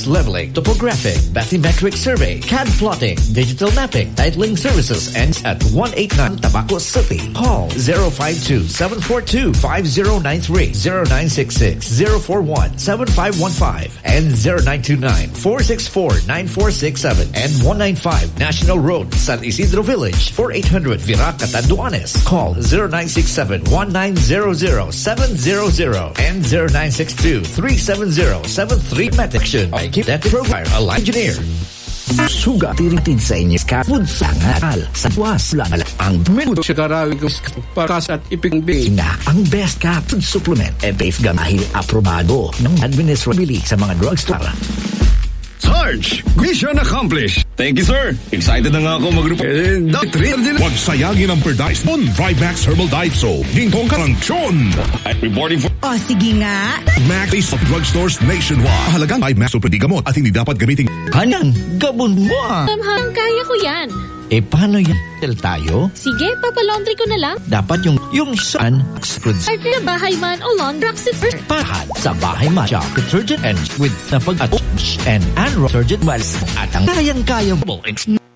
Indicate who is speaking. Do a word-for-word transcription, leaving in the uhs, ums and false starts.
Speaker 1: leveling, topographic, bathymetric survey, C A D plotting, digital mapping, titling services, and at one eighty-nine Tabaco City. Call zero five two, seven four two, five zero nine three, zero nine six six, zero four one, seven five one five, and zero nine two nine, four six four, nine four six seven, and one ninety-five National Road, San Isidro Village, four eight hundred Virac, Catanduanes. Call zero nine six seven, one nine zero zero, seven zero zero and zero nine six two, three seven zero, seven three Metiction by Keep That Provider, a line engineer.
Speaker 2: Suga tiritin sa inyo ka food sa ngal sa was lang ang menu
Speaker 3: sa karawi ko paras at ipingbing
Speaker 2: na ang best ka food supplement e beef gamahil aprobado ng administratively sa mga drugstore.
Speaker 4: Sarge, mission accomplished.
Speaker 5: Thank you, sir. Excited na nga ako mag-group.
Speaker 4: Eh, doctor,
Speaker 6: huwag sayangin ang Perdice on Trimax Herbal Diet Soap. Gingkong karangchon.
Speaker 5: I'm reporting for...
Speaker 7: O, sige nga.
Speaker 6: Max is of drugstores nationwide. Halagang ay Max o pwede gamot at hindi dapat gamitin.
Speaker 2: Kanan, gabon mo ah.
Speaker 8: Tamhang, kaya ko yan.
Speaker 2: Eh, paano yan? Tel tayo?
Speaker 8: Sige, papalaundry ko na lang.
Speaker 2: Dapat yung, yung saan,
Speaker 8: Art na bahay man o laundrox first.
Speaker 2: Pahan sa bahay man. Shock detergent and with napag-atouch and and detergent miles. At ang kayang-kaya mo.